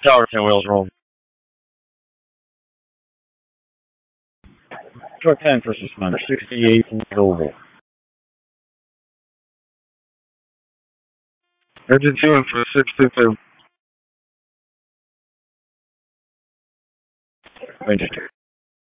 Tower 10 wheels roll. Short 10 for suspender, 68 oval. Engine 2 for 622. Ranger 2.